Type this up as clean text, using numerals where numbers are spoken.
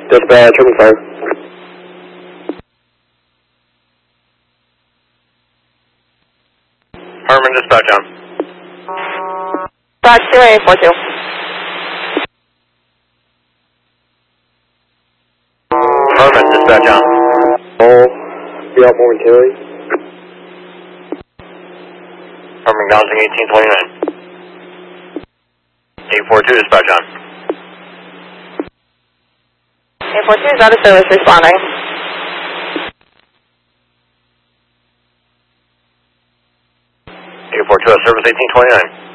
Dispatch, I'm sorry. Herman, dispatch on. Dispatch 2842. Herman, dispatch on. Oh, be out momentarily. Herman, acknowledging 1829. 842, dispatch on. 842 is out of service, responding. 842 out of service, 1829.